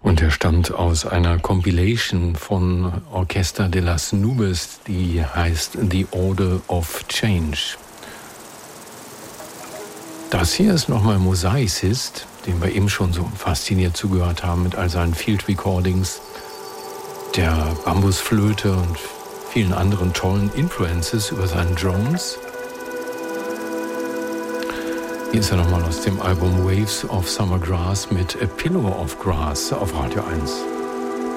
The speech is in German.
Und er stammt aus einer Compilation von Orchestra de las Nubes, die heißt The Order of Change. Das hier ist nochmal Mosaicist, dem wir eben schon so fasziniert zugehört haben mit all seinen Field Recordings, der Bambusflöte und vielen anderen tollen Influences über seinen Drones. Hier ist er nochmal aus dem Album Waves of Summer Grass mit A Pillow of Grass auf Radio 1.